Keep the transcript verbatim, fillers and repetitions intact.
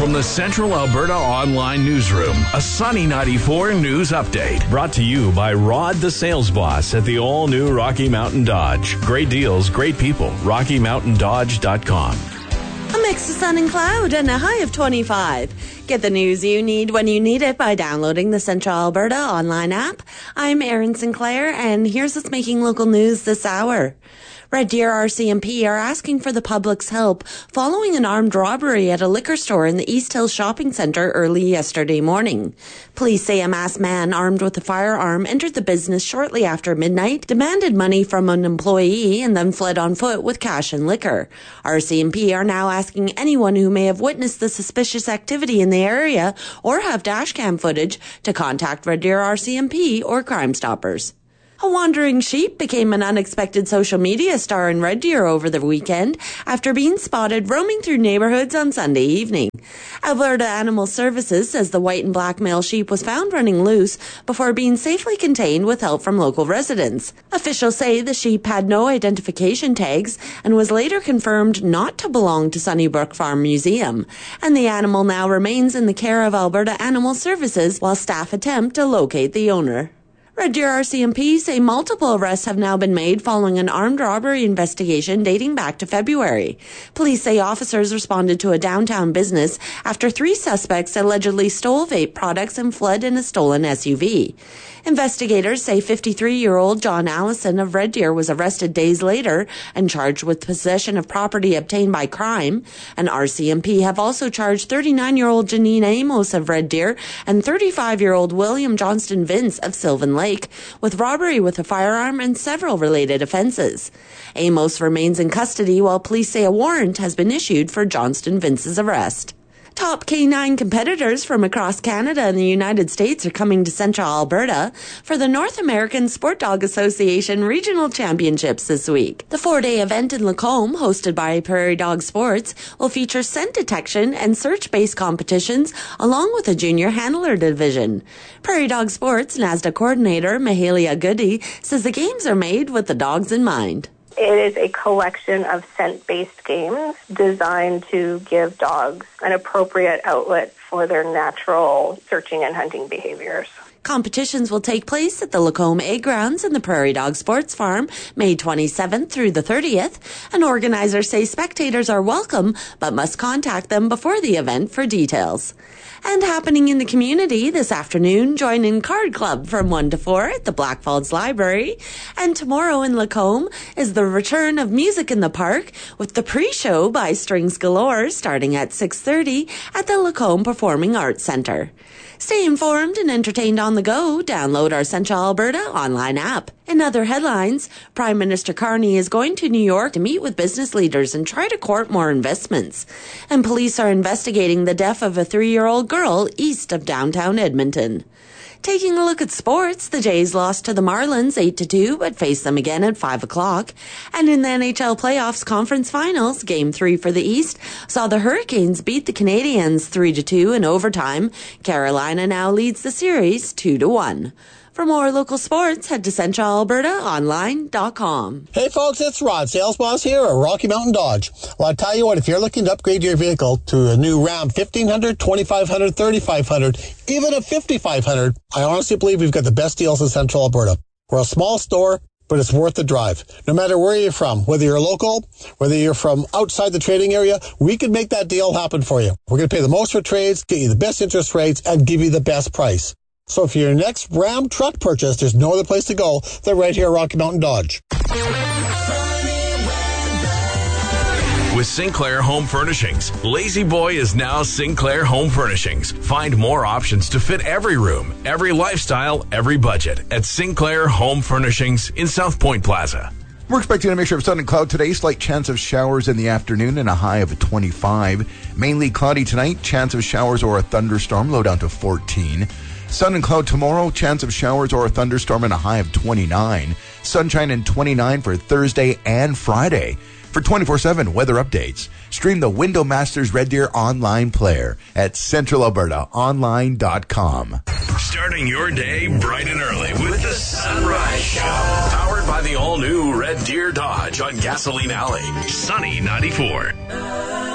From the Central Alberta Online Newsroom, a Sunny ninety-four news update. Brought to you by Rod the Sales Boss at the all-new Rocky Mountain Dodge. Great deals, great people. rocky mountain dodge dot com. A mix of sun and cloud and a high of twenty-five. Get the news you need when you need it by downloading the Central Alberta online app. I'm Erin Sinclair, and here's what's making local news this hour. Red Deer R C M P are asking for the public's help following an armed robbery at a liquor store in the East Hills Shopping Centre early yesterday morning. Police say a masked man armed with a firearm entered the business shortly after midnight, demanded money from an employee, and then fled on foot with cash and liquor. R C M P are now asking anyone who may have witnessed the suspicious activity in the area or have dashcam footage to contact Red Deer R C M P or Crime Stoppers. A wandering sheep became an unexpected social media star in Red Deer over the weekend after being spotted roaming through neighborhoods on Sunday evening. Alberta Animal Services says the white and black male sheep was found running loose before being safely contained with help from local residents. Officials say the sheep had no identification tags and was later confirmed not to belong to Sunnybrook Farm Museum. And the animal now remains in the care of Alberta Animal Services while staff attempt to locate the owner. Red Deer R C M P say multiple arrests have now been made following an armed robbery investigation dating back to February. Police say officers responded to a downtown business after three suspects allegedly stole vape products and fled in a stolen S U V. Investigators say fifty-three-year-old John Allison of Red Deer was arrested days later and charged with possession of property obtained by crime. And R C M P have also charged thirty-nine-year-old Janine Amos of Red Deer and thirty-five-year-old William Johnston Vince of Sylvan Lake with robbery with a firearm and several related offenses. Amos remains in custody while police say a warrant has been issued for Johnston Vince's arrest. Top K nine competitors from across Canada and the United States are coming to Central Alberta for the North American Sport Dog Association Regional Championships this week. The four-day event in Lacombe, hosted by Prairie Dog Sports, will feature scent detection and search-based competitions along with a junior handler division. Prairie Dog Sports NASDA coordinator Mahalia Goody says the games are made with the dogs in mind. It is a collection of scent-based games designed to give dogs an appropriate outlet for their natural searching and hunting behaviors. Competitions will take place at the Lacombe Egg Grounds and the Prairie Dog Sports Farm, May twenty-seventh through the thirtieth. And organizers say spectators are welcome, but must contact them before the event for details. And happening in the community this afternoon, join in Card Club from one to four at the Blackfalds Library. And tomorrow in Lacombe is the return of Music in the Park with the pre-show by Strings Galore starting at six thirty at the Lacombe Performing Arts Centre. Stay informed and entertained on the go. Download our Central Alberta online app. In other headlines, Prime Minister Carney is going to New York to meet with business leaders and try to court more investments. And police are investigating the death of a three-year-old girl east of downtown Edmonton. Taking a look at sports, the Jays lost to the Marlins eight to two, but face them again at five o'clock. And in the N H L Playoffs Conference Finals, Game three for the East saw the Hurricanes beat the Canadiens three to two in overtime. Carolina now leads the series two to one. For more local sports, head to central alberta online dot com. Hey folks, it's Rod, sales boss here at Rocky Mountain Dodge. Well, I'll tell you what, if you're looking to upgrade your vehicle to a new Ram fifteen hundred, twenty-five hundred, thirty-five hundred, even a fifty-five hundred, I honestly believe we've got the best deals in Central Alberta. We're a small store, but it's worth the drive. No matter where you're from, whether you're local, whether you're from outside the trading area, we can make that deal happen for you. We're going to pay the most for trades, get you the best interest rates, and give you the best price. So for your next Ram truck purchase, there's no other place to go than right here at Rocky Mountain Dodge. With Sinclair Home Furnishings, Lazy Boy is now Sinclair Home Furnishings. Find more options to fit every room, every lifestyle, every budget at Sinclair Home Furnishings in South Point Plaza. We're expecting a mixture of sun and cloud today. Slight chance of showers in the afternoon and a high of twenty-five. Mainly cloudy tonight. Chance of showers or a thunderstorm, low down to fourteen. Sun and cloud tomorrow, chance of showers or a thunderstorm and a high of twenty-nine. Sunshine and twenty-nine for Thursday and Friday. For twenty-four seven weather updates, stream the Window Masters Red Deer online player at central alberta online dot com. Starting your day bright and early with the Sunrise Show. Powered by the all-new Red Deer Dodge on Gasoline Alley. Sunny ninety-four.